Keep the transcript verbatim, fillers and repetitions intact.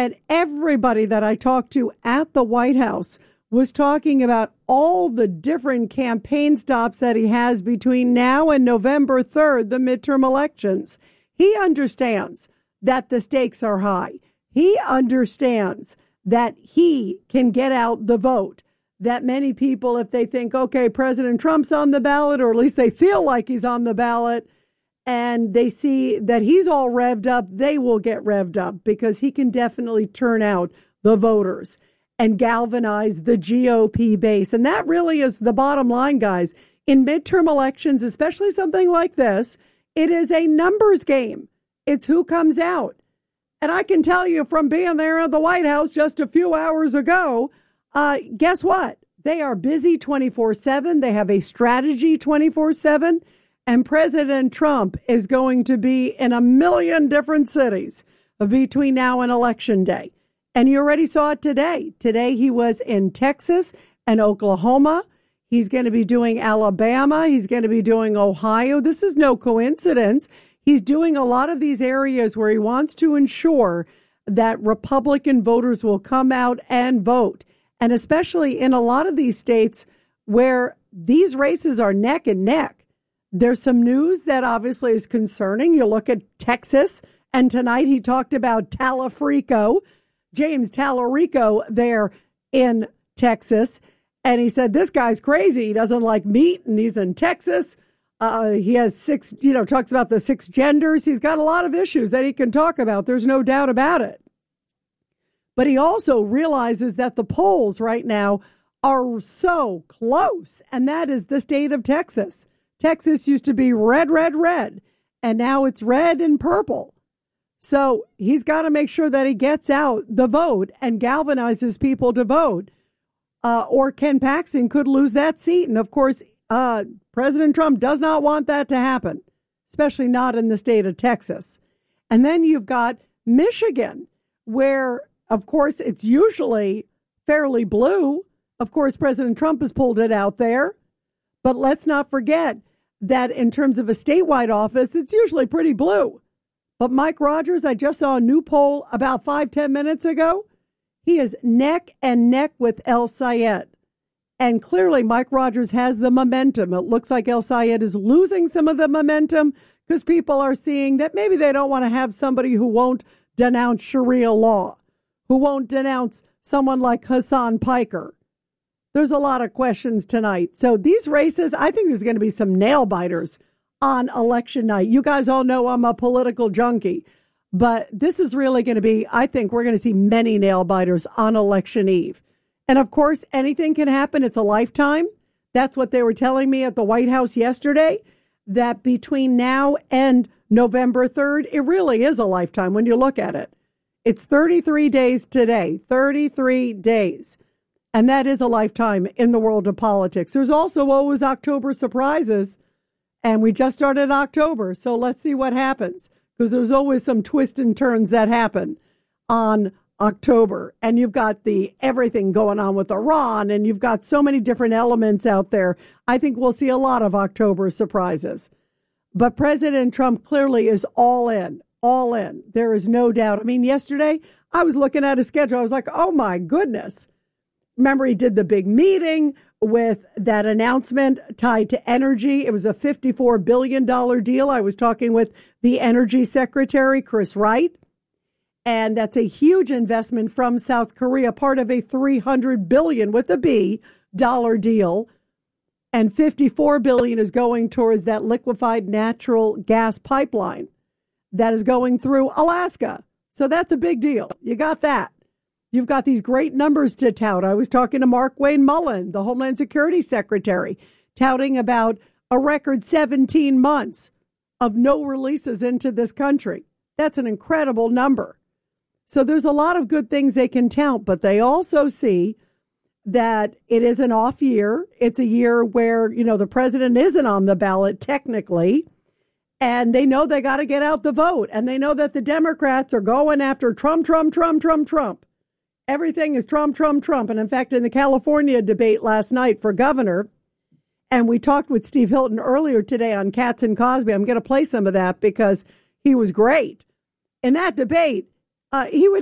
And everybody that I talked to at the White House was talking about all the different campaign stops that he has between now and November third, the midterm elections. He understands that the stakes are high. He understands that he can get out the vote. That many people, if they think, okay, President Trump's on the ballot, or at least they feel like he's on the ballot, and they see that he's all revved up, they will get revved up because he can definitely turn out the voters and galvanize the G O P base. And that really is the bottom line, guys. In midterm elections, especially something like this, it is a numbers game. It's who comes out. And I can tell you from being there at the White House just a few hours ago, uh, guess what? They are busy twenty-four seven. They have a strategy twenty-four seven. And President Trump is going to be in a million different cities between now and Election Day. And you already saw it today. Today he was in Texas and Oklahoma. He's going to be doing Alabama. He's going to be doing Ohio. This is no coincidence. He's doing a lot of these areas where he wants to ensure that Republican voters will come out and vote. And especially in a lot of these states where these races are neck and neck. There's some news that obviously is concerning. You look at Texas, and tonight he talked about Talafrico, James Talarico there in Texas. And he said, this guy's crazy. He doesn't like meat, and he's in Texas. Uh, he has six, you know, talks about the six genders. He's got a lot of issues that he can talk about. There's no doubt about it. But he also realizes that the polls right now are so close, and that is the state of Texas. Texas used to be red, red, red, and now it's red and purple. So he's got to make sure that he gets out the vote and galvanizes people to vote, uh, or Ken Paxton could lose that seat. And, of course, uh, President Trump does not want that to happen, especially not in the state of Texas. And then you've got Michigan, where, of course, it's usually fairly blue. Of course, President Trump has pulled it out there. But let's not forget that in terms of a statewide office, it's usually pretty blue. But Mike Rogers, I just saw a new poll about five, ten minutes ago. He is neck and neck with El Sayed. And clearly, Mike Rogers has the momentum. It looks like El Sayed is losing some of the momentum because people are seeing that maybe they don't want to have somebody who won't denounce Sharia law, who won't denounce someone like Hassan Piker. There's a lot of questions tonight. So these races, I think there's going to be some nail biters on election night. You guys all know I'm a political junkie, but this is really going to be, I think we're going to see many nail biters on election eve. And of course, anything can happen. It's a lifetime. That's what they were telling me at the White House yesterday, that between now and November third, it really is a lifetime when you look at it. It's thirty-three days today, thirty-three days. And that is a lifetime in the world of politics. There's also always October surprises. And we just started October. So let's see what happens. Because there's always some twists and turns that happen on October. And you've got the everything going on with Iran. And you've got so many different elements out there. I think we'll see a lot of October surprises. But President Trump clearly is all in, all in. There is no doubt. I mean, yesterday I was looking at his schedule. I was like, oh, my goodness. Remember, he did the big meeting with that announcement tied to energy. It was a fifty-four billion dollars deal. I was talking with the Energy Secretary, Chris Wright, and that's a huge investment from South Korea, part of a three hundred billion dollars with a B dollar deal. And fifty-four billion dollars is going towards that liquefied natural gas pipeline that is going through Alaska. So that's a big deal. You got that. You've got these great numbers to tout. I was talking to Mark Wayne Mullen, the Homeland Security Secretary, touting about a record seventeen months of no releases into this country. That's an incredible number. So there's a lot of good things they can tout, but they also see that it is an off year. It's a year where, you know, the president isn't on the ballot technically, and they know they got to get out the vote, and they know that the Democrats are going after Trump, Trump, Trump, Trump, Trump. Everything is Trump, Trump, Trump. And in fact, in the California debate last night for governor, and we talked with Steve Hilton earlier today on Katz and Cosby. I'm going to play some of that because he was great. In that debate, uh, he would